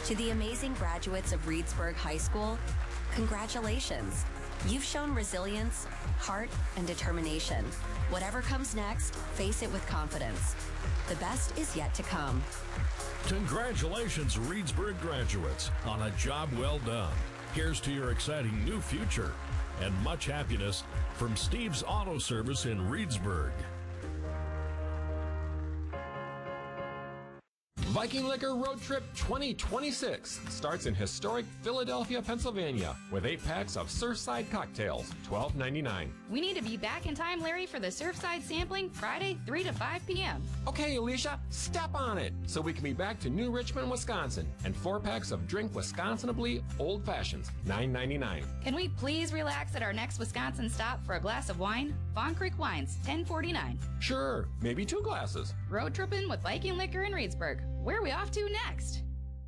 To the amazing graduates of Reedsburg High School, congratulations. You've shown resilience, heart, and determination. Whatever comes next, face it with confidence. The best is yet to come. Congratulations, Reedsburg graduates, on a job well done. Here's to your exciting new future and much happiness from Steve's Auto Service in Reedsburg. Viking Liquor Road Trip 2026 starts in historic Philadelphia, Pennsylvania with 8 packs of Surfside cocktails, $12.99. We need to be back in time, Larry, for the Surfside sampling Friday, 3 to 5 p.m. Okay, Alicia, step on it so we can be back to New Richmond, Wisconsin, and 4 packs of Drink Wisconsinably Old Fashions, $9.99. Can we please relax at our next Wisconsin stop for a glass of wine? Fawn Creek Wines, $10.49. Sure, maybe 2 glasses. Road tripping with Viking Liquor in Reedsburg. Where are we off to next?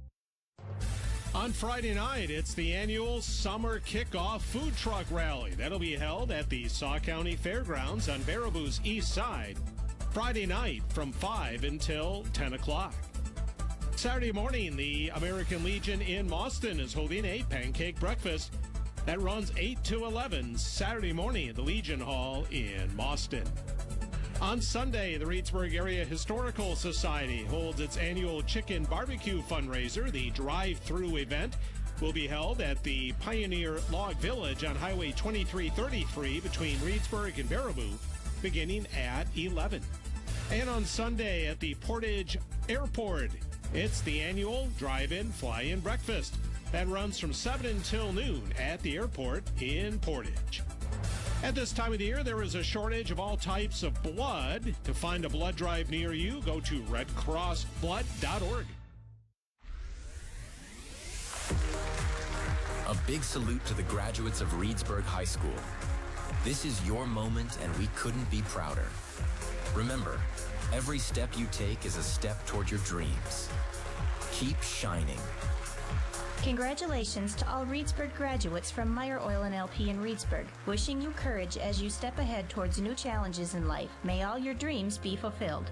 On Friday night, it's the annual Summer Kickoff Food Truck Rally. That'll be held at the Sauk County Fairgrounds on Baraboo's east side. Friday night from 5 until 10 o'clock. Saturday morning, the American Legion in Mauston is holding a pancake breakfast that runs 8 to 11 Saturday morning at the Legion Hall in Mauston. On Sunday, the Reedsburg Area Historical Society holds its annual chicken barbecue fundraiser. The drive-through event will be held at the Pioneer Log Village on Highway 2333 between Reedsburg and Baraboo, beginning at 11. And on Sunday at the Portage Airport, it's the annual drive-in fly-in breakfast that runs from 7 until noon at the airport in Portage. At this time of the year, there is a shortage of all types of blood. To find a blood drive near you, go to redcrossblood.org. A big salute to the graduates of Reedsburg High School. This is your moment, and we couldn't be prouder. Remember, every step you take is a step toward your dreams. Keep shining. Congratulations to all Reedsburg graduates from Meyer Oil and LP in Reedsburg. Wishing you courage as you step ahead towards new challenges in life. May all your dreams be fulfilled.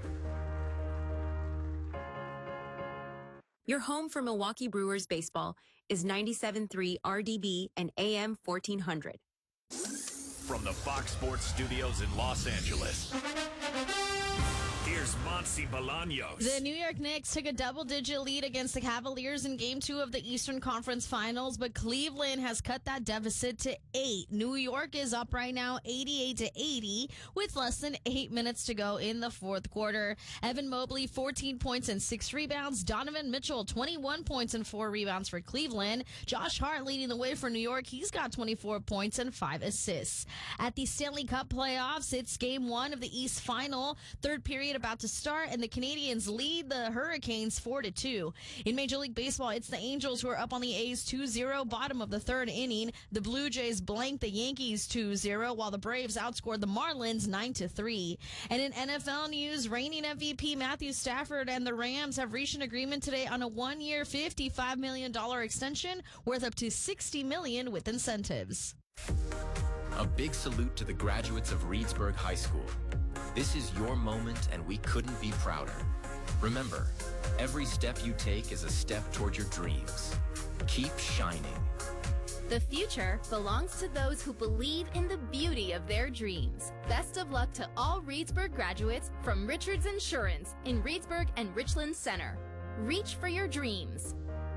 Your home for Milwaukee Brewers baseball is 97.3 RDB and AM 1400. From the Fox Sports Studios in Los Angeles, here's Monty Bolaños. The New York Knicks took a double-digit lead against the Cavaliers in Game 2 of the Eastern Conference Finals, but Cleveland has cut that deficit to 8. New York is up right now 88-80 with less than 8 minutes to go in the fourth quarter. Evan Mobley, 14 points and 6 rebounds. Donovan Mitchell, 21 points and 4 rebounds for Cleveland. Josh Hart leading the way for New York. He's got 24 points and 5 assists. At the Stanley Cup playoffs, it's Game 1 of the East Final. Third period about to start, and the Canadians lead the Hurricanes 4-2. In Major League Baseball, it's the Angels who are up on the A's 2-0, bottom of the third inning. The Blue Jays blanked the Yankees 2-0, while the Braves outscored the Marlins 9-3. And in NFL news, reigning MVP Matthew Stafford and the Rams have reached an agreement today on a 1-year, $55 million extension worth up to $60 million with incentives. A big salute to the graduates of Reedsburg High School. This is your moment, and we couldn't be prouder. Remember, every step you take is a step toward your dreams. Keep shining. The future belongs to those who believe in the beauty of their dreams. Best of luck to all Reedsburg graduates from Richards Insurance in Reedsburg and Richland Center. Reach for your dreams.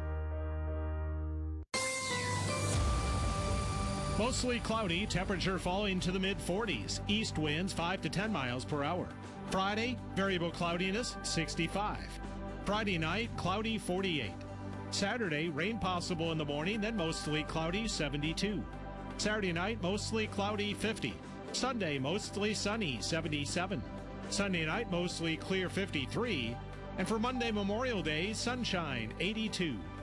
Mostly cloudy, temperature falling to the mid-40s. East winds 5 to 10 miles per hour. Friday, variable cloudiness, 65. Friday night, cloudy, 48. Saturday, rain possible in the morning, then mostly cloudy, 72. Saturday night, mostly cloudy, 50. Sunday, mostly sunny, 77. Sunday night, mostly clear, 53. And for Monday, Memorial Day, sunshine, 82.